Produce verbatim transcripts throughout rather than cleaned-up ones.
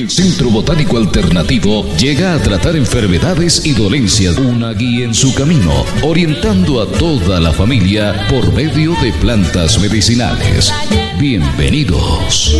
El Centro Botánico Alternativo llega a tratar enfermedades y dolencias, una guía en su camino, orientando a toda la familia por medio de plantas medicinales. Bienvenidos.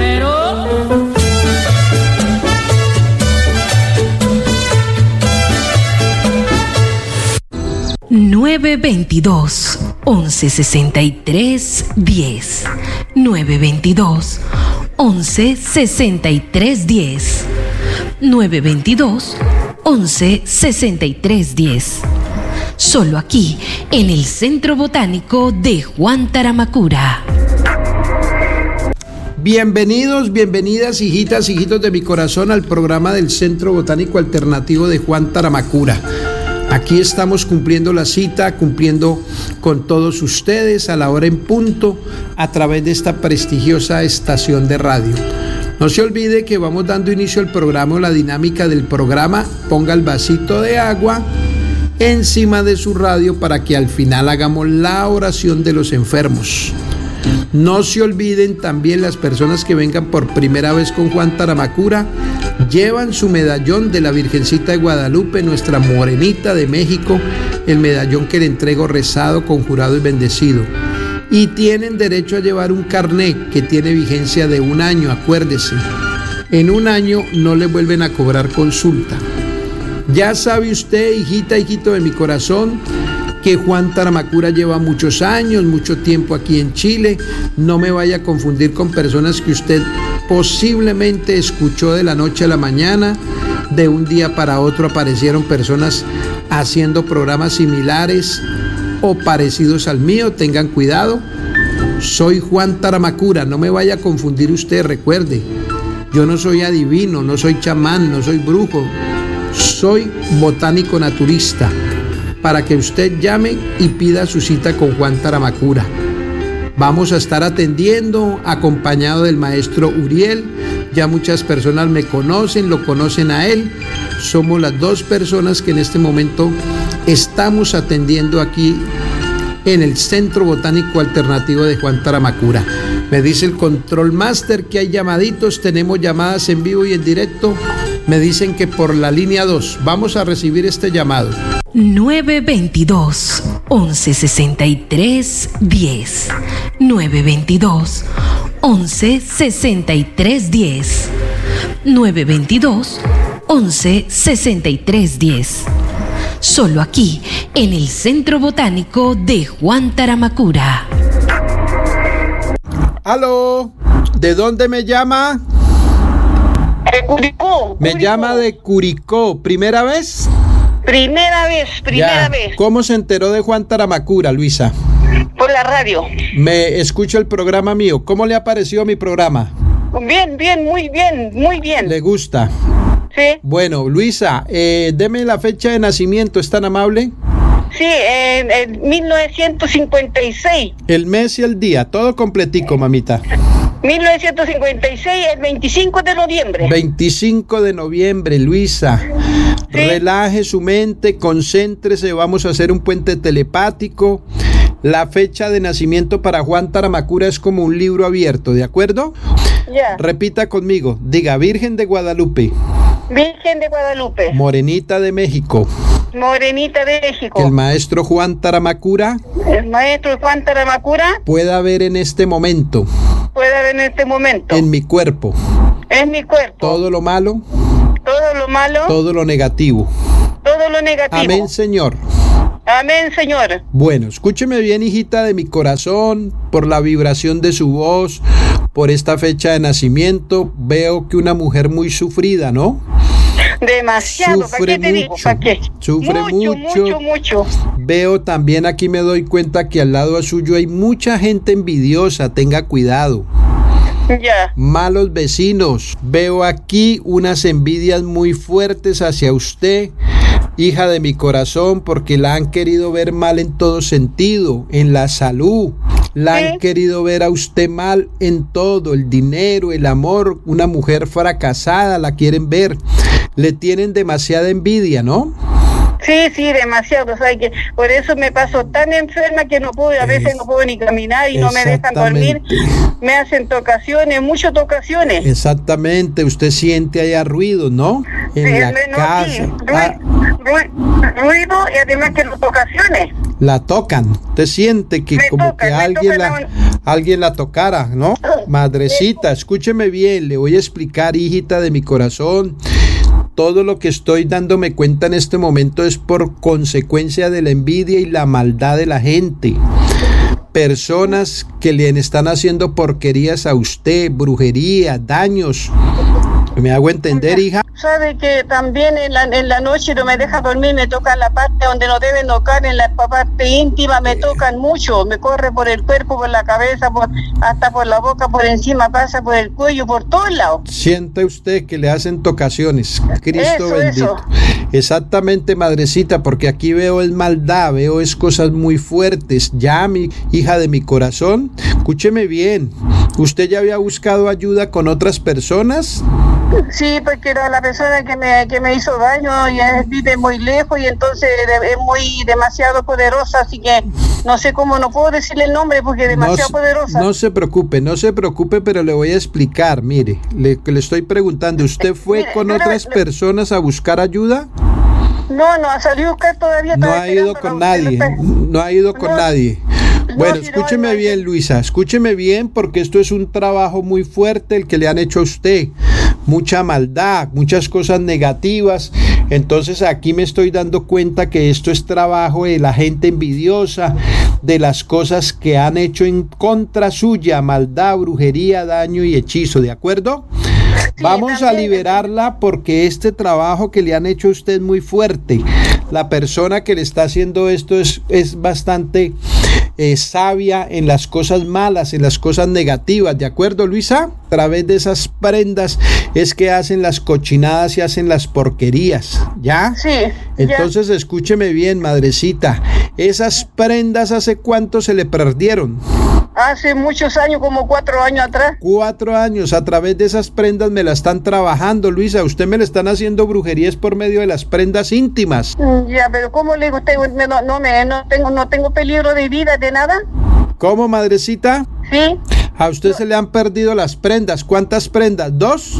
nueve veintidós, once sesenta y tres, diez. nueve veintidós, once sesenta y tres, diez. nueve veintidós, once sesenta y tres, diez. Solo aquí, en el Centro Botánico de Juan Taramacura. Bienvenidos, bienvenidas, hijitas, hijitos de mi corazón, al programa del Centro Botánico Alternativo de Juan Taramacura. Aquí estamos cumpliendo la cita, cumpliendo con todos ustedes a la hora en punto a través de esta prestigiosa estación de radio. No se olvide que vamos dando inicio al programa, la dinámica del programa. Ponga el vasito de agua encima de su radio para que al final hagamos la oración de los enfermos. No se olviden también las personas que vengan por primera vez con Juan Taramacura, llevan su medallón de la Virgencita de Guadalupe, nuestra morenita de México, el medallón que le entrego rezado, conjurado y bendecido. Y tienen derecho a llevar un carnet que tiene vigencia de un año, acuérdese. En un año no le vuelven a cobrar consulta. Ya sabe usted, hijita, hijito de mi corazón, que Juan Taramacura lleva muchos años, mucho tiempo aquí en Chile. No me vaya a confundir con personas que usted posiblemente escuchó de la noche a la mañana. De un día para otro aparecieron personas haciendo programas similares o parecidos al mío. Tengan cuidado. Soy Juan Taramacura, no me vaya a confundir usted, recuerde. Yo no soy adivino, no soy chamán, no soy brujo. Soy botánico naturista, para que usted llame y pida su cita con Juan Taramacura. Vamos a estar atendiendo acompañado del maestro Uriel. Ya muchas personas me conocen, lo conocen a él. Somos las dos personas que en este momento estamos atendiendo aquí en el Centro Botánico Alternativo de Juan Taramacura. Me dice el Control Master que hay llamaditos, tenemos llamadas en vivo y en directo. Me dicen que por la línea dos. Vamos a recibir este llamado. nueve veintidós, once sesenta y tres, diez. nueve veintidós, once sesenta y tres, diez. nueve veintidós, once sesenta y tres, diez. Solo aquí, en el Centro Botánico de Juan Taramacura. ¿Aló? ¿De dónde me llama? De Curicó. Me Curicó. llama de Curicó. ¿Primera vez? Primera vez, primera Ya. vez. ¿Cómo se enteró de Juan Taramacura, Luisa? Por la radio. Me escucha el programa mío. ¿Cómo le ha parecido mi programa? Bien, bien, muy bien, muy bien. ¿Le gusta? Sí, Bueno, Luisa, eh, deme la fecha de nacimiento, ¿es tan amable? sí, en, en mil novecientos cincuenta y seis. El mes y el día, todo completico, mamita. mil novecientos cincuenta y seis, el veinticinco de noviembre. veinticinco de noviembre, Luisa. Sí. Relaje su mente, concéntrese, vamos a hacer un puente telepático. La fecha de nacimiento para Juan Taramacura es como un libro abierto, ¿de acuerdo? Ya. Repita conmigo, diga Virgen de Guadalupe, Virgen de Guadalupe. Morenita de México, Morenita de que el México. maestro Juan Taramacura El maestro Juan Taramacura pueda ver en este momento, puede ver en este momento. en mi cuerpo, En mi cuerpo. todo lo malo, Todo lo malo. todo lo negativo. Todo lo negativo. Amén, Señor. Amén, Señor. Bueno, escúcheme bien, hijita de mi corazón, por la vibración de su voz, por esta fecha de nacimiento, veo que una mujer muy sufrida, ¿no? Demasiado. ¿Para Sufre qué te digo? mucho, ¿Para qué? sufre mucho, mucho. mucho, mucho. Veo también, aquí me doy cuenta que al lado suyo hay mucha gente envidiosa, tenga cuidado. Ya. Malos vecinos, veo aquí unas envidias muy fuertes hacia usted, hija de mi corazón, porque la han querido ver mal en todo sentido, en la salud, la Sí. han querido ver a usted mal en todo, el dinero, el amor, una mujer fracasada, la quieren ver, le tienen demasiada envidia, ¿no? Sí, sí, demasiado, o sea, que por eso me paso tan enferma que no puedo, a veces no puedo ni caminar y no me dejan dormir, me hacen tocaciones, muchas tocaciones. Exactamente, usted siente allá ruido, ¿no? En sí, la no, casa. Sí, ruido, ah. ruido, ruido y además que las tocaciones. La tocan, usted siente que me como tocan, que alguien la, la... alguien la tocara, ¿no? Madrecita, escúcheme bien, le voy a explicar, hijita de mi corazón. Todo lo que estoy dándome cuenta en este momento es por consecuencia de la envidia y la maldad de la gente. Personas que le están haciendo porquerías a usted, brujería, daños. ¿Me hago entender, hija? Sabe que también en la, en la noche no me deja dormir, me tocan la parte donde no deben tocar, en la parte íntima me tocan mucho, me corre por el cuerpo, por la cabeza, por, hasta por la boca, por encima, pasa por el cuello, por todos lados. Siente usted que le hacen tocaciones, Cristo eso, bendito. Eso. Exactamente, madrecita, porque aquí veo es maldad, veo es cosas muy fuertes. Ya, mi hija de mi corazón, escúcheme bien, ¿usted ya había buscado ayuda con otras personas? Sí, porque era la persona que me, que me hizo daño y vive muy lejos y entonces es muy demasiado poderosa, así que no sé cómo, no puedo decirle el nombre porque es demasiado no, poderosa. No se preocupe, no se preocupe, pero le voy a explicar, mire, le, le estoy preguntando, ¿usted fue mire, con otras le, personas a buscar ayuda? No, no ha salido a buscar todavía. No ha ido con nadie, no ha ido con nadie. Bueno, no, escúcheme no, no, bien, Luisa, escúcheme bien porque esto es un trabajo muy fuerte el que le han hecho a usted. Mucha maldad, muchas cosas negativas. Entonces aquí me estoy dando cuenta que esto es trabajo de la gente envidiosa, de las cosas que han hecho en contra suya, maldad, brujería, daño y hechizo, ¿de acuerdo? Sí, vamos a liberarla porque este trabajo que le han hecho a usted es muy fuerte. La persona que le está haciendo esto es, es bastante eh, sabia en las cosas malas, en las cosas negativas, ¿de acuerdo, Luisa? A través de esas prendas es que hacen las cochinadas y hacen las porquerías, ¿ya? Sí. Entonces ya. Escúcheme bien, madrecita, esas prendas ¿hace cuánto se le perdieron? Hace muchos años, como cuatro años atrás. Cuatro años, a través de esas prendas me la están trabajando, Luisa. Usted me le están haciendo brujerías por medio de las prendas íntimas. Ya, pero ¿cómo le digo usted? No, no, me, no, tengo, no tengo peligro de vida, de nada. ¿Cómo, madrecita? Sí. A usted no. Se le han perdido las prendas. ¿Cuántas prendas? ¿Dos?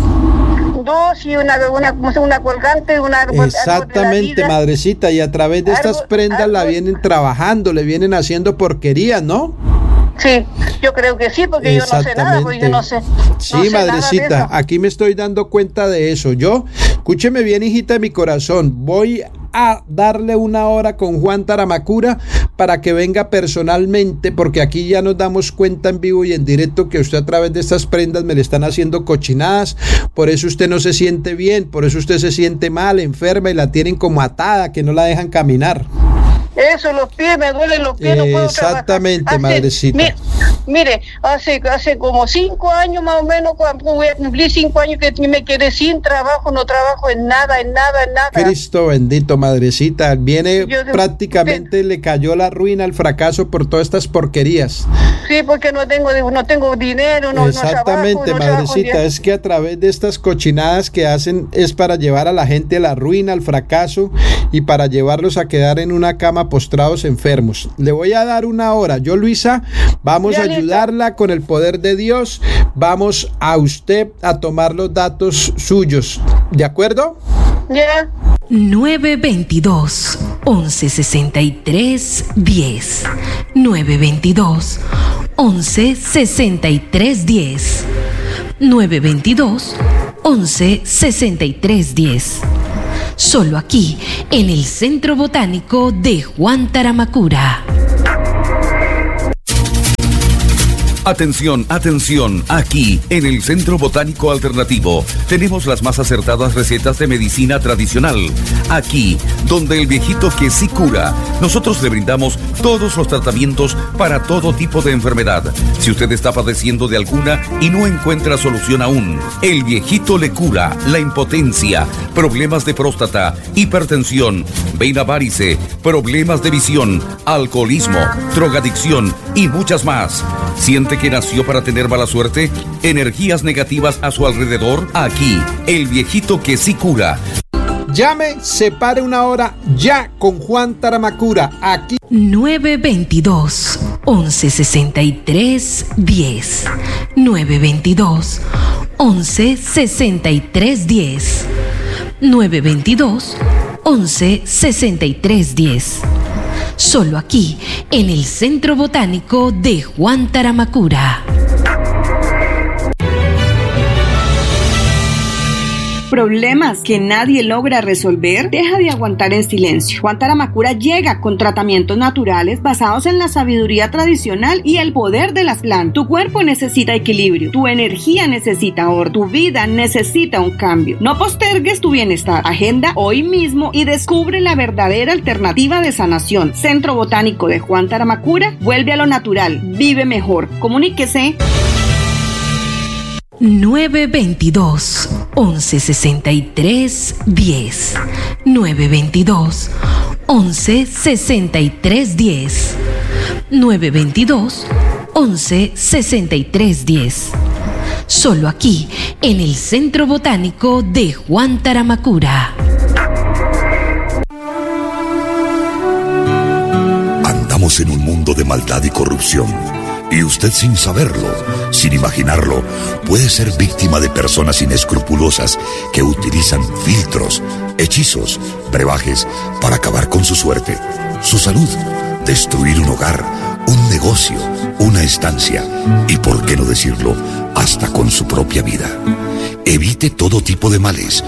Dos y una, una, una colgante, una... Exactamente, madrecita. Y a través de estas algo, prendas algo, la vienen trabajando, le vienen haciendo porquerías, ¿no? Sí, yo creo que sí, porque yo no sé nada, porque yo no sé. Sí, no sé madrecita, aquí me estoy dando cuenta de eso. Yo, escúcheme bien, hijita de mi corazón, voy a darle una hora con Juan Taramacura para que venga personalmente, porque aquí ya nos damos cuenta en vivo y en directo que usted a través de estas prendas me le están haciendo cochinadas, por eso usted no se siente bien, por eso usted se siente mal, enferma y la tienen como atada, que no la dejan caminar. Eso, los pies, me duelen los pies, eh, no puedo exactamente, trabajar. madrecita. Mire, mire, hace, hace como cinco años más o menos, cuando voy a cumplir cinco años que me quedé sin trabajo, no trabajo en nada, en nada, en nada. Cristo bendito, madrecita, viene Yo, prácticamente, sí. Le cayó la ruina, el fracaso por todas estas porquerías. Sí, porque no tengo, no tengo dinero, no, exactamente, no trabajo, madrecita, no es que a través de estas cochinadas que hacen es para llevar a la gente a la ruina, al fracaso y para llevarlos a quedar en una cama postrados enfermos. Le voy a dar una hora. Yo, Luisa, vamos ya a ayudarla listo. Con el poder de Dios. Vamos a usted a tomar los datos suyos. ¿De acuerdo? Ya. Yeah. nueve veintidós, once sesenta y tres, diez. nueve veintidós, once sesenta y tres, diez. nueve veintidós, once sesenta y tres, diez. Solo aquí, en el Centro Botánico de Juan Taramacura. Atención, atención, aquí en el Centro Botánico Alternativo tenemos las más acertadas recetas de medicina tradicional. Aquí, donde el viejito que sí cura, nosotros le brindamos todos los tratamientos para todo tipo de enfermedad. Si usted está padeciendo de alguna y no encuentra solución aún, el viejito le cura la impotencia, problemas de próstata, hipertensión, vena varice, problemas de visión, alcoholismo, drogadicción y muchas más. ¿Siente que nació para tener mala suerte? ¿Energías negativas a su alrededor? Aquí, el viejito que sí cura. Llame, separe una hora ya con Juan Taramacura. Aquí. nueve veintidós, once sesenta y tres, diez. nueve veintidós, once sesenta y tres, diez. nueve veintidós, once sesenta y tres, diez. Solo aquí, en el Centro Botánico de Juan Taramacura. ¿Problemas que nadie logra resolver? Deja de aguantar en silencio. Juan Taramacura llega con tratamientos naturales basados en la sabiduría tradicional y el poder de las plantas. Tu cuerpo necesita equilibrio, tu energía necesita orden, tu vida necesita un cambio. No postergues tu bienestar. Agenda hoy mismo y descubre la verdadera alternativa de sanación. Centro Botánico de Juan Taramacura, vuelve a lo natural, vive mejor. Comuníquese. nueve veintidós, once sesenta y tres, diez. nueve veintidós, once sesenta y tres, diez. nueve veintidós, once sesenta y tres, diez. Solo aquí, en el Centro Botánico de Juan Taramacura. Andamos en un mundo de maldad y corrupción. Y usted, sin saberlo, sin imaginarlo, puede ser víctima de personas inescrupulosas que utilizan filtros, hechizos, brebajes para acabar con su suerte, su salud, destruir un hogar, un negocio, una estancia y, por qué no decirlo, hasta con su propia vida. Evite todo tipo de males.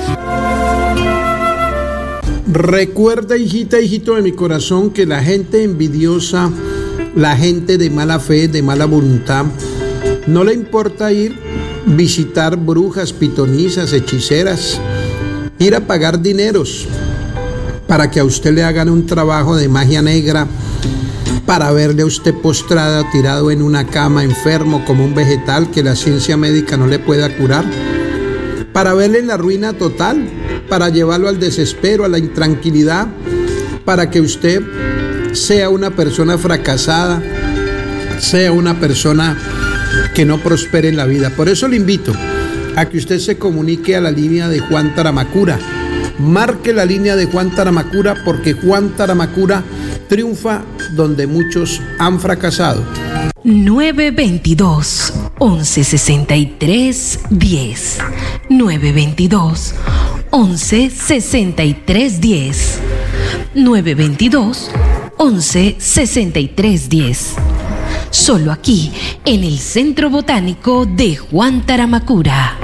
Recuerda, hijita, hijito de mi corazón, que la gente envidiosa, la gente de mala fe, de mala voluntad, no le importa ir visitar brujas, pitonisas, hechiceras, ir a pagar dineros para que a usted le hagan un trabajo de magia negra, para verle a usted postrado, tirado en una cama, enfermo como un vegetal que la ciencia médica no le pueda curar, para verle en la ruina total, para llevarlo al desespero, a la intranquilidad, para que usted sea una persona fracasada, sea una persona que no prospere en la vida. Por eso le invito a que usted se comunique a la línea de Juan Taramacura. Marque la línea de Juan Taramacura, porque Juan Taramacura triunfa donde muchos han fracasado. nueve veintidós, once sesenta y tres, diez. nueve veintidós, once sesenta y tres, diez. nueve veintidós, once sesenta y tres, diez. Solo aquí, en el Centro Botánico de Juan Taramacura.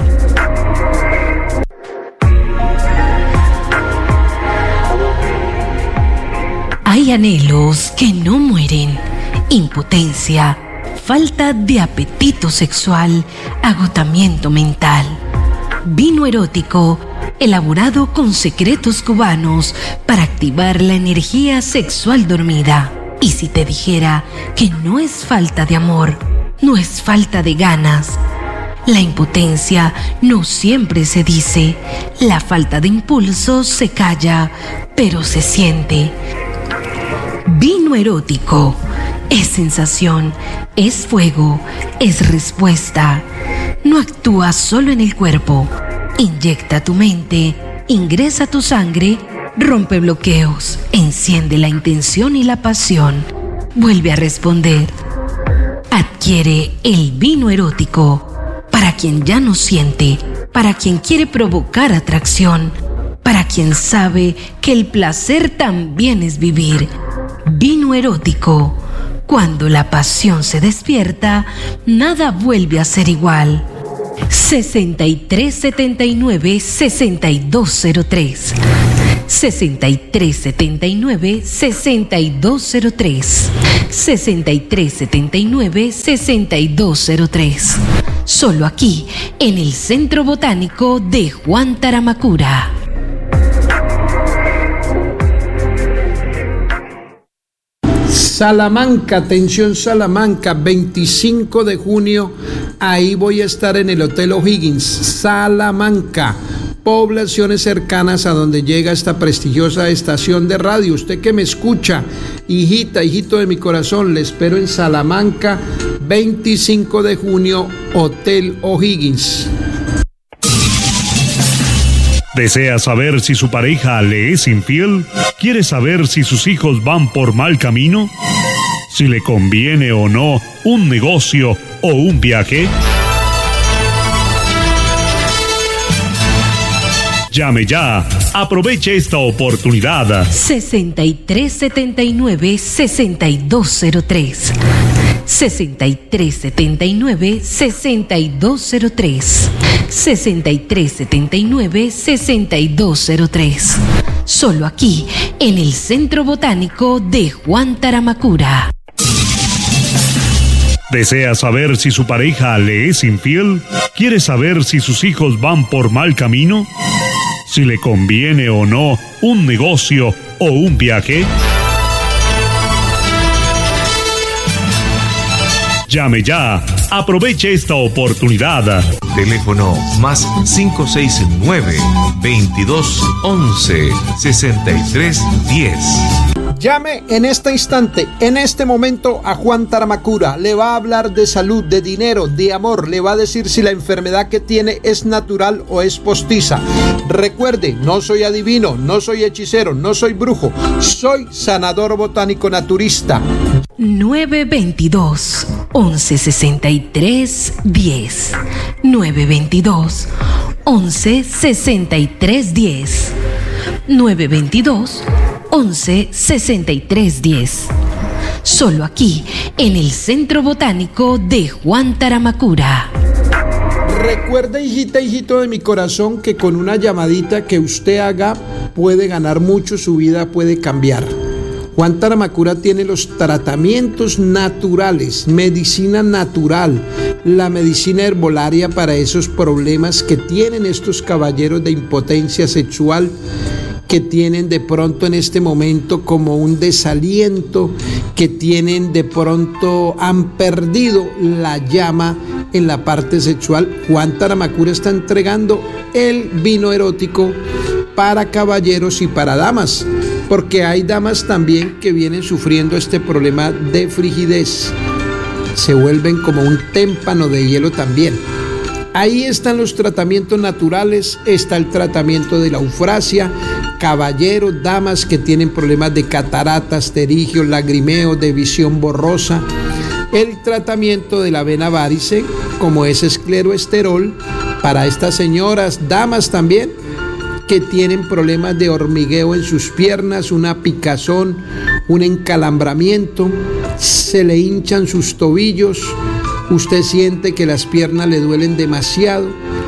Hay anhelos que no mueren: impotencia, falta de apetito sexual, agotamiento mental. Vino erótico, elaborado con secretos cubanos para activar la energía sexual dormida. Y si te dijera que no es falta de amor, no es falta de ganas. La impotencia no siempre se dice, la falta de impulso se calla, pero se siente. Vino erótico es sensación, es fuego, es respuesta. No actúa solo en el cuerpo. Inyecta tu mente, ingresa tu sangre, rompe bloqueos, enciende la intención y la pasión. Vuelve a responder. Adquiere el vino erótico para quien ya no siente, para quien quiere provocar atracción, para quien sabe que el placer también es vivir. Vino erótico. Cuando la pasión se despierta, nada vuelve a ser igual. sesenta y tres setenta y nueve, sesenta y dos cero tres. sesenta y tres setenta y nueve, sesenta y dos cero tres. sesenta y tres setenta y nueve, sesenta y dos cero tres. Solo aquí, en el Centro Botánico de Juan Taramacura. Salamanca, atención Salamanca, veinticinco de junio, ahí voy a estar en el Hotel O'Higgins, Salamanca, poblaciones cercanas a donde llega esta prestigiosa estación de radio. Usted que me escucha, hijita, hijito de mi corazón, le espero en Salamanca, veinticinco de junio, Hotel O'Higgins. ¿Desea saber si su pareja le es infiel? ¿Quiere saber si sus hijos van por mal camino? ¿Si le conviene o no un negocio o un viaje? Llame ya. Aproveche esta oportunidad. sesenta y tres setenta y nueve, sesenta y dos cero tres. sesenta y tres setenta y nueve, sesenta y dos cero tres. sesenta y tres setenta y nueve, sesenta y dos cero tres. Solo aquí, en el Centro Botánico de Juan Taramacura. ¿Desea saber si su pareja le es infiel? ¿Quiere saber si sus hijos van por mal camino? ¿Si le conviene o no un negocio o un viaje? Llame ya. Aproveche esta oportunidad. Teléfono más cinco seis nueve, veintidós once, sesenta y tres diez. Llame en este instante, en este momento a Juan Taramacura. Le va a hablar de salud, de dinero, de amor. Le va a decir si la enfermedad que tiene es natural o es postiza. Recuerde, no soy adivino, no soy hechicero, no soy brujo. Soy sanador botánico naturista. nueve veintidós, once sesenta y tres diez. nueve veintidós, once sesenta y tres diez. nueve veintidós, once sesenta y tres diez. Solo aquí, en el Centro Botánico de Juan Taramacura. Recuerda, hijita, hijito de mi corazón, que con una llamadita que usted haga puede ganar mucho, su vida puede cambiar. Juan Taramacura tiene los tratamientos naturales, medicina natural, la medicina herbolaria para esos problemas que tienen estos caballeros de impotencia sexual, que tienen de pronto en este momento como un desaliento, que tienen de pronto, han perdido la llama en la parte sexual. Juan Taramacura está entregando el vino erótico para caballeros y para damas, porque hay damas también que vienen sufriendo este problema de frigidez, se vuelven como un témpano de hielo también. Ahí están los tratamientos naturales, está el tratamiento de la eufrasia, caballeros, damas que tienen problemas de cataratas, pterigios, lagrimeos, de visión borrosa, el tratamiento de la vena varice, como es escleroesterol, para estas señoras, damas también, que tienen problemas de hormigueo en sus piernas, una picazón, un encalambramiento, se le hinchan sus tobillos, usted siente que las piernas le duelen demasiado.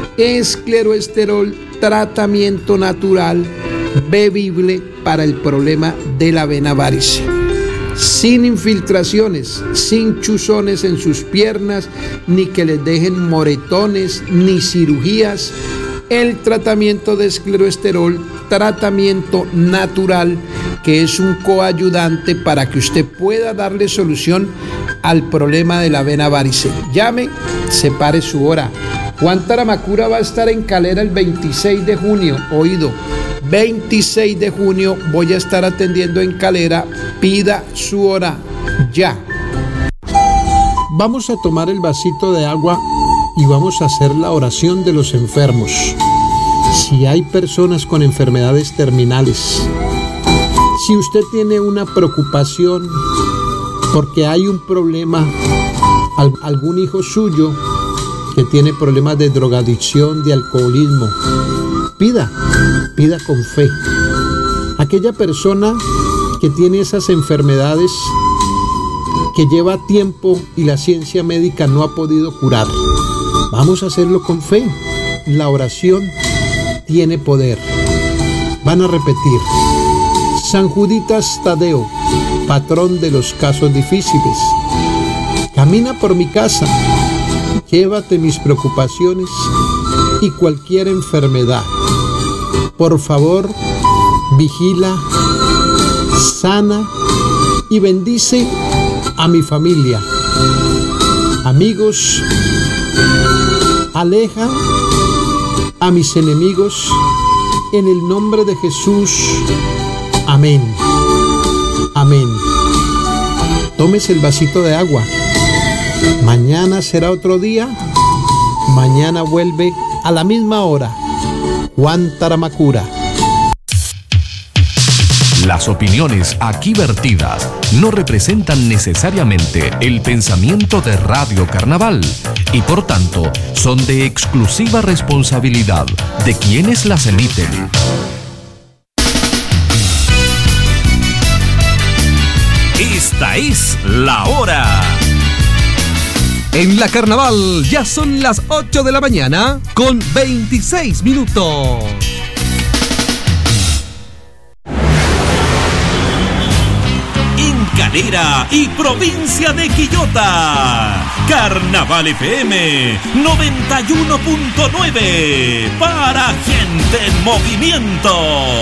Escleroesterol, tratamiento natural, bebible para el problema de la vena varice. Sin infiltraciones, sin chuzones en sus piernas, ni que les dejen moretones, ni cirugías. El tratamiento de escleroesterol, tratamiento natural, que es un coayudante para que usted pueda darle solución al problema de la vena varice. Llame, separe su hora. Juan Taramacura va a estar en Calera el veintiséis de junio, oído, veintiséis de junio voy a estar atendiendo en Calera, pida su hora ya. Vamos a tomar el vasito de agua y vamos a hacer la oración de los enfermos. Si hay personas con enfermedades terminales, si usted tiene una preocupación porque hay un problema, algún hijo suyo que tiene problemas de drogadicción, de alcoholismo, pida, pida con fe. Aquella persona que tiene esas enfermedades que lleva tiempo y la ciencia médica no ha podido curar, vamos a hacerlo con fe. La oración tiene poder. Van a repetir: San Juditas Tadeo, patrón de los casos difíciles, camina por mi casa, llévate mis preocupaciones y cualquier enfermedad. Por favor, vigila, sana y bendice a mi familia, amigos, aleja a mis enemigos, en el nombre de Jesús. Amén. Amén. Tómese el vasito de agua. Mañana será otro día. Mañana vuelve a la misma hora Juan Taramacura. Las opiniones aquí vertidas no representan necesariamente el pensamiento de Radio Carnaval y por tanto son de exclusiva responsabilidad de quienes las emiten. Esta es la hora. En la Carnaval ya son las ocho de la mañana con veintiséis minutos. Calera y provincia de Quillota. Carnaval F M noventa y uno punto nueve para gente en movimiento.